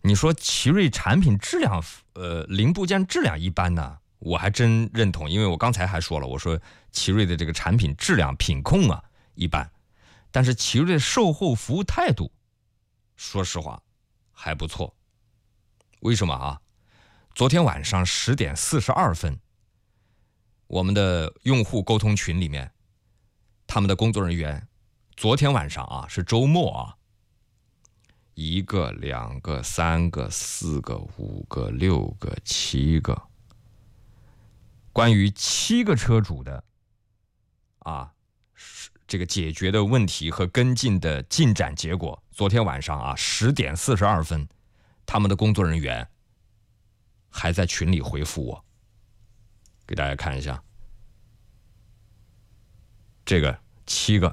你说奇瑞产品质量零部件质量一般呢，我还真认同，因为我刚才还说了，我说奇瑞的这个产品质量品控啊一般，但是奇瑞的售后服务态度说实话还不错。为什么啊？昨天晚上10点42分，我们的用户沟通群里面，他们的工作人员昨天晚上啊，是周末啊，1个、2个、3个、4个、5个、6个、7个，关于7个车主的这个解决的问题和跟进的进展结果，昨天晚上啊10点42分，他们的工作人员还在群里回复我，给大家看一下，这个7个